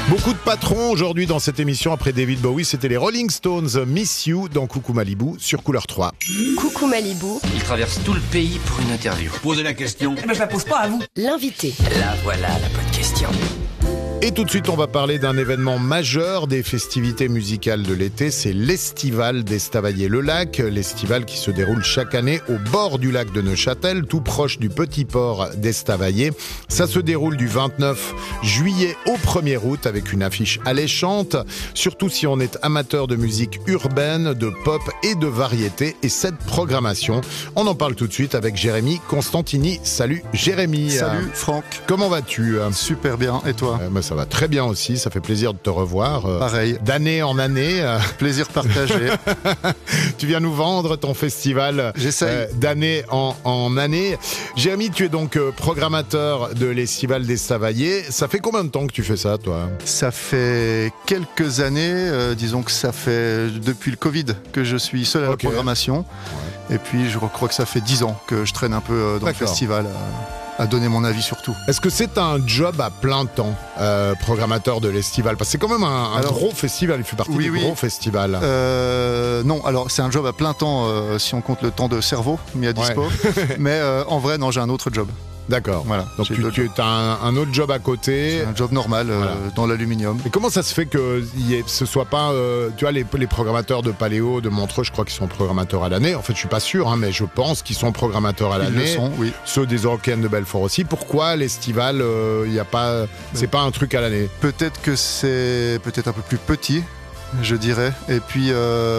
Beaucoup de patrons aujourd'hui dans cette émission. Après David Bowie, c'était les Rolling Stones, Miss You dans Coucou Malibu sur Couleur 3. Coucou Malibu. Il traverse tout le pays pour une interview. Posez la question. Eh ben je la pose pas à vous. L'invité. Là voilà la bonne question. Et tout de suite, on va parler d'un événement majeur des festivités musicales de l'été. C'est l'Estival d'Estavayer-le-Lac. L'Estival qui se déroule chaque année au bord du lac de Neuchâtel, tout proche du petit port d'Estavayer. Ça se déroule du 29 juillet au 1er août avec une affiche alléchante, surtout si on est amateur de musique urbaine, de pop et de variété. Et cette programmation, on en parle tout de suite avec Jérémy Constantini. Salut Jérémy. Salut Franck. Comment vas-tu ? Super bien, et toi ? Ça va très bien aussi, ça fait plaisir de te revoir. Pareil. D'année en année. Plaisir partagé. Tu viens nous vendre ton festival d'année en année. Jérémy, tu es donc programmateur de l'Estival d'Estavayer. Ça fait combien de temps que tu fais ça, toi ? Ça fait quelques années, disons que ça fait depuis le Covid que je suis seul à la programmation. Ouais. Et puis je crois que ça fait 10 ans que je traîne un peu dans le festival. À donner mon avis surtout. Est-ce que c'est un job à plein temps, programmateur de l'Estival ? Parce que c'est quand même un gros festival, il fait partie des gros festivals. Non, alors c'est un job à plein temps si on compte le temps de cerveau mis à dispo. Mais en vrai, non, j'ai un autre job. D'accord. Voilà. Donc tu as un autre job à côté. C'est un job normal dans l'aluminium. Et comment ça se fait que ce soit pas, tu vois, les programmateurs de Paléo, de Montreux, je crois qu'ils sont programmateurs à l'année. En fait, je suis pas sûr, mais je pense qu'ils sont programmateurs à l'année. Ils le sont, oui. Ceux des Européennes de Belfort aussi. Pourquoi l'Estival, c'est pas un truc à l'année ? Peut-être que c'est un peu plus petit. Je dirais. Et puis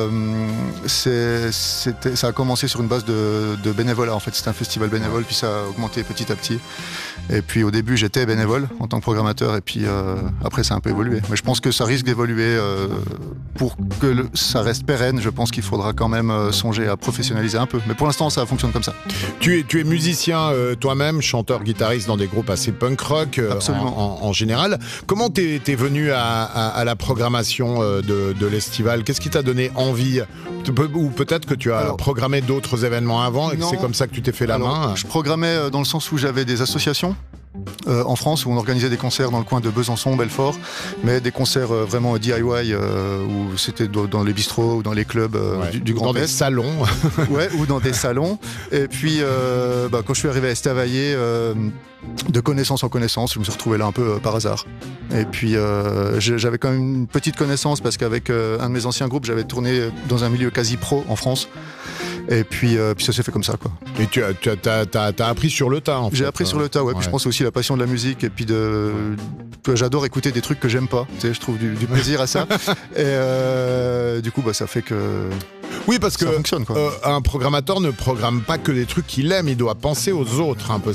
ça a commencé sur une base de bénévolat. En fait, c'était un festival bénévole, puis ça a augmenté petit à petit. Et puis au début, j'étais bénévole en tant que programmateur, et puis après, ça a un peu évolué. Mais je pense que ça risque d'évoluer pour que ça reste pérenne. Je pense qu'il faudra quand même songer à professionnaliser un peu. Mais pour l'instant, ça fonctionne comme ça. Tu es musicien toi-même, chanteur, guitariste dans des groupes assez punk rock en général. Comment t'es venu à la programmation de l'Estival ? Qu'est-ce qui t'a donné envie ? Ou peut-être que tu as programmé d'autres événements avant et que c'est comme ça que tu t'es fait la main ? Je programmais dans le sens où j'avais des associations en France où on organisait des concerts dans le coin de Besançon, Belfort, mais des concerts vraiment DIY où c'était dans les bistrots ou dans les clubs du Grand Est. Dans des salons. Ou dans des salons. Et puis quand je suis arrivé à Estavayer, de connaissance en connaissance, je me suis retrouvé là un peu par hasard. Et puis j'avais quand même une petite connaissance parce qu'avec un de mes anciens groupes, j'avais tourné dans un milieu quasi pro en France. Et puis ça s'est fait comme ça, quoi. Et tu as appris sur le tas, en fait. J'ai appris sur le tas, Puis je pense aussi la passion de la musique et puis j'adore écouter des trucs que j'aime pas. Tu sais, je trouve du plaisir à ça. Et du coup, ça fait que. Oui, parce que fonctionne, quoi. Un programmateur ne programme pas que des trucs qu'il aime, il doit penser aux autres un peu.